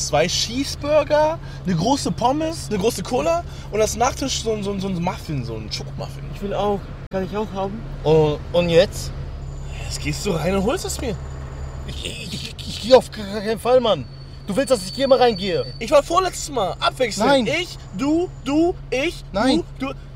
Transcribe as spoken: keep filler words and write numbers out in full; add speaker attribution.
Speaker 1: zwei Cheeseburger, eine große Pommes, eine große Cola und als Nachtisch so, so, so ein Muffin, so ein Schokomuffin.
Speaker 2: Ich will auch. Kann ich auch haben?
Speaker 3: Und, und jetzt?
Speaker 1: Jetzt gehst du rein und holst es mir.
Speaker 3: Ich, ich, ich, ich gehe auf keinen Fall, Mann. Du willst, dass ich hier mal reingehe?
Speaker 1: Ich war vorletztes Mal. Abwechselnd.
Speaker 3: Nein.
Speaker 1: Ich, du, du, ich,
Speaker 3: Nein.
Speaker 1: du, du.